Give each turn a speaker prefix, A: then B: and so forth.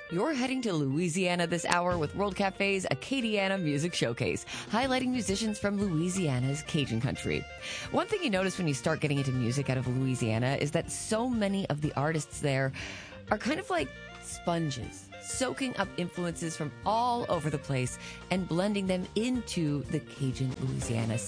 A: You're heading to Louisiana this hour with World Cafe's Acadiana Music Showcase, highlighting musicians from Louisiana's Cajun country. One thing you notice when you start getting into music out of Louisiana is that so many of the artists there are kind of like sponges, soaking up influences from all over the place and blending them into the Cajun Louisiana